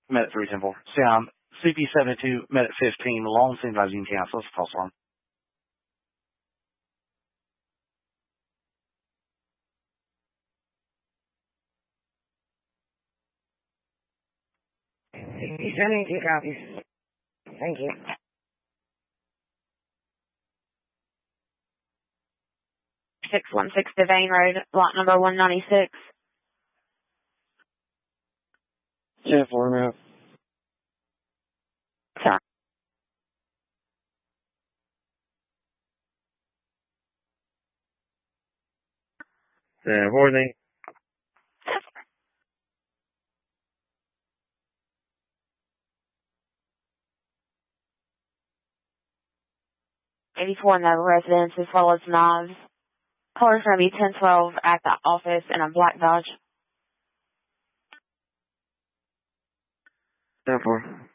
Med at 310-4. Sound CP72, Med at 15, long scene Visine cancel. False alarm. He's sending 2 copies. Thank you. .616 Devane Road, lot number 196. 10-4 now. Sorry. Warning. .84 no residence as well as knives. Color's going to be 1012 at the office in a black Dodge. 10-4.